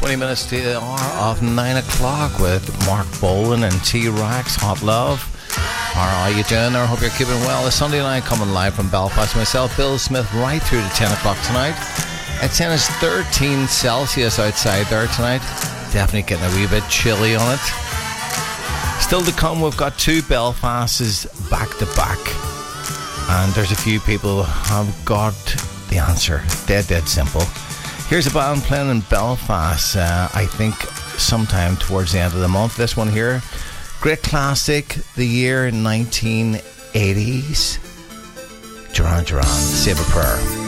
20 minutes to the hour of 9 o'clock with Mark Bolan and T-Rex, Hot Love. How are you doing there? I hope you're keeping well. It's Sunday night, coming live from Belfast. Myself, Bill Smith, right through to 10 o'clock tonight. It's saying it's 13 Celsius outside there tonight. Definitely getting a wee bit chilly on it. Still to come, we've got two Belfasts back to back. And there's a few people who have got the answer. Dead simple. Here's a band playing in Belfast, I think sometime towards the end of the month. This one here, great classic, the year 1980s. Duran Duran, Save a Prayer.